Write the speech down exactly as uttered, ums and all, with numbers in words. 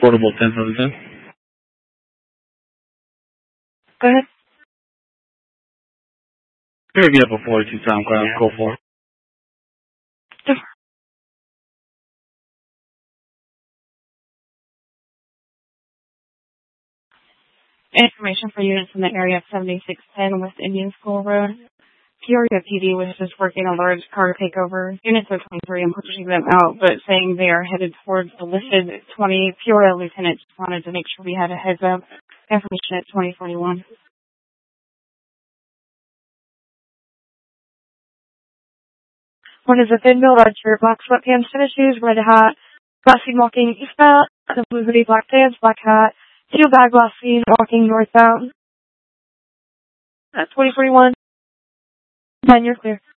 Portable ten seven ten. Go ahead. Here we have a forty-two time class. Go for it. Information for units in the area of seventy-six ten West Indian School Road. Peoria P D was just working a large car takeover. Units are twenty-three and pushing them out, but saying they are headed towards the listed twenty. Peoria Lieutenant just wanted to make sure we had a heads up. Information at twenty forty-one. One is a thin build archer, black sweatpants, tennis shoes, red hat, glassine walking eastbound, the blue hoodie, black pants, black hat, steel bag glassine walking northbound. At twenty forty-one. Nine, you're clear.